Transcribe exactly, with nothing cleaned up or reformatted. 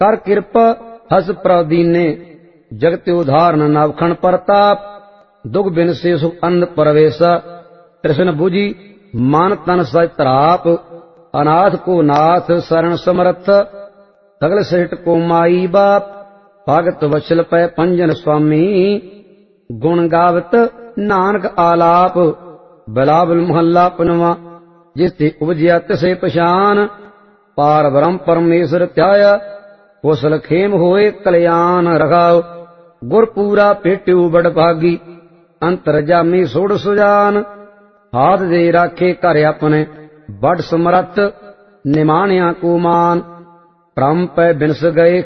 कर कृपा हस प्रदीने जगत उदाहरण नवखण प्रताप दुख बिन से सुख अंध प्रवेश कृष्ण बुझी मान तन सज तराप अनाथ को नाथ शरण समर्थ सगल सृष्ट को माई बाप भगत वत्सल पै पंजन स्वामी गुण गावत नानक आलाप बिलावल महला पनवा जिसते उपजया तिसे पछान पार ब्रह्म परमेश्वर त्याया कुशल खेम होए कल्याण रखाओ गुर पूरा पेट्यू बड़ भागी अंतर जामी सोड़ सुजान हाथ दे राखे घर अपने बड़ समरथ निमाणिया को मान भ्रम पै बिनस गए